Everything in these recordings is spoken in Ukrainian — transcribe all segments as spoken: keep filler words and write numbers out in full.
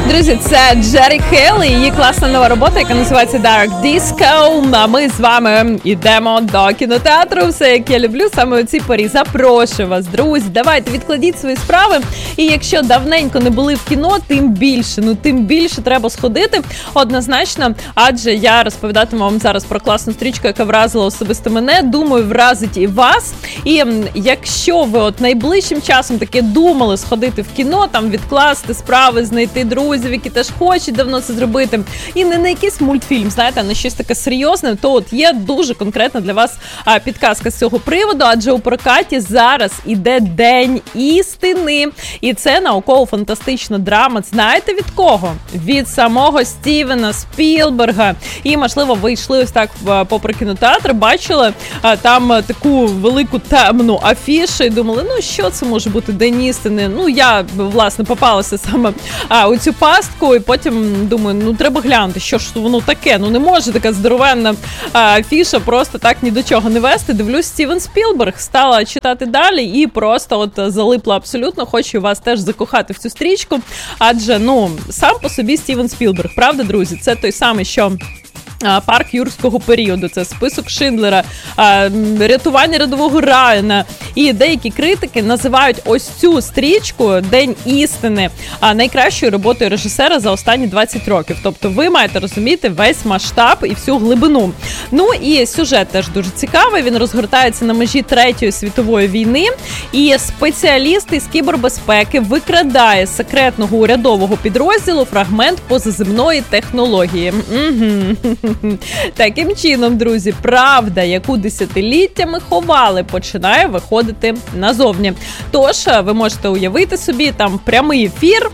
Друзі, це Джері Хейл і її класна нова робота, яка називається Dark Disco. А ми з вами йдемо до кінотеатру. Все, як я люблю, саме у цій порі. Запрошую вас, друзі. Давайте, відкладіть свої справи. І якщо давненько не були в кіно, тим більше, ну тим більше треба сходити. Однозначно, адже я розповідатиму вам зараз про класну стрічку, яка вразила особисто мене. Думаю, вразить і вас. І якщо ви от найближчим часом таки думали сходити в кіно, там відкласти справи, знайти друзів, які теж хочуть давно це зробити, і не на якийсь мультфільм, знаєте, а на щось таке серйозне, то от є дуже конкретна для вас а, підказка з цього приводу, адже у прокаті зараз іде День істини, і це науково-фантастична драма, знаєте від кого? Від самого Стівена Спілберга. І, можливо, ви йшли ось так попри кінотеатр, бачили а, там таку велику темну афішу і думали, ну що це може бути День істини? Ну, я, власне, попалася саме а, у цю пастку, і потім думаю, ну треба глянути, що ж воно таке, ну не може така здоровенна а, афіша просто так ні до чого не вести. Дивлюсь, Стівен Спілберг, стала читати далі і просто от залипла абсолютно, хочу вас теж закохати в цю стрічку, адже, ну, сам по собі Стівен Спілберг, правда, друзі? Це той самий, що Парк юрського періоду, це Список Шиндлера, Рятування рядового Райана. І деякі критики називають ось цю стрічку День істини найкращою роботою режисера за останні двадцять років. Тобто ви маєте розуміти весь масштаб і всю глибину. Ну і сюжет теж дуже цікавий, він розгортається на межі Третьої світової війни, і спеціаліст із кібербезпеки викрадає з секретного урядового підрозділу фрагмент позаземної технології. Угу. Таким чином, друзі, правда, яку десятиліттями ховали, починає виходити назовні. Тож, ви можете уявити собі, там прямий ефір,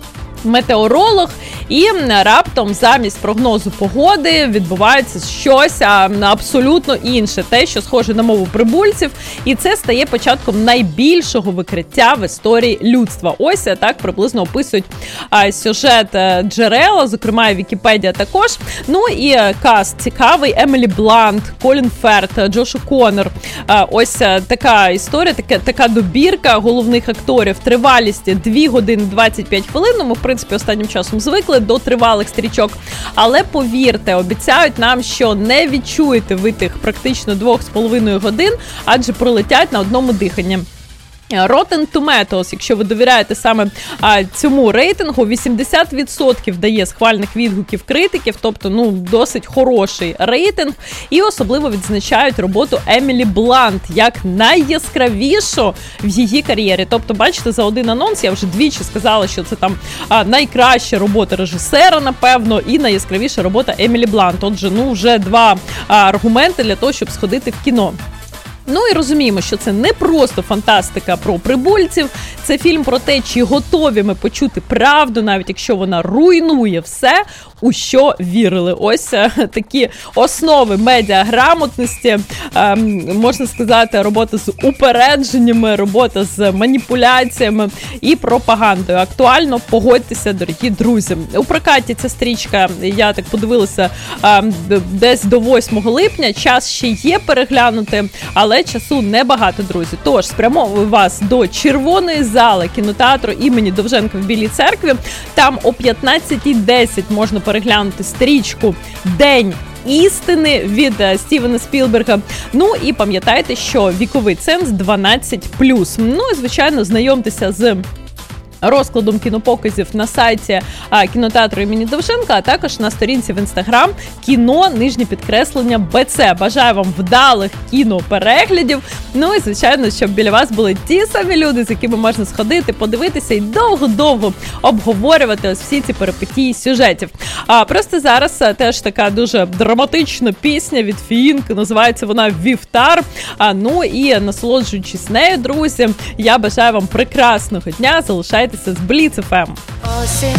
метеоролог, і раптом замість прогнозу погоди відбувається щось абсолютно інше, те, що схоже на мову прибульців, і це стає початком найбільшого викриття в історії людства. Ось так приблизно описують а, сюжет джерела, зокрема і Вікіпедія також. Ну і каст цікавий: Емілі Блант, Колін Ферт, Джош Коннор. А, ось така історія, така, така добірка головних акторів. Тривалість дві години двадцять п'ять хвилин. Ми, в принципі, останнім часом звикли до тривалих стрічок, але повірте, обіцяють нам, що не відчуєте ви тих практично двох з половиною годин, адже пролетять на одному диханні. Rotten Tomatoes, якщо ви довіряєте саме а, цьому рейтингу, вісімдесят відсотків дає схвальних відгуків критиків, тобто, ну, досить хороший рейтинг, і особливо відзначають роботу Емілі Блант як найяскравішу в її кар'єрі. Тобто, бачите, за один анонс я вже двічі сказала, що це там а, найкраща робота режисера, напевно, і найяскравіша робота Емілі Блант. Отже, ну, вже два а, аргументи для того, щоб сходити в кіно. Ну і розуміємо, що це не просто фантастика про прибульців, це фільм про те, чи готові ми почути правду, навіть якщо вона руйнує все, у що вірили. Ось а, такі основи медіаграмотності, а, можна сказати, робота з упередженнями, робота з маніпуляціями і пропагандою. Актуально, погодьтеся, дорогі друзі. У прокаті ця стрічка, я так подивилася, а, десь до восьмого липня, час ще є переглянути, але часу небагато, друзі. Тож, спрямовую вас до червоної зали кінотеатру імені Довженка в Білій Церкві. Там о п'ятнадцятій десять можна переглянути стрічку День істини від Стівена Спілберга. Ну і пам'ятайте, що віковий ценз дванадцять плюс. Ну і, звичайно, знайомтеся з розкладом кінопоказів на сайті а, кінотеатру імені Довженка, а також на сторінці в Інстаграм кіно, нижнє підкреслення, БЦ. Бажаю вам вдалих кінопереглядів. Ну і, звичайно, щоб біля вас були ті самі люди, з якими можна сходити, подивитися і довго-довго обговорювати ось всі ці перипетії сюжетів. А просто зараз а, теж така дуже драматична пісня від Фіїнк, називається вона «Вівтар». А, ну і насолоджуючись нею, друзі, я бажаю вам прекрасного дня, залишайтеся з Бліц еф ем.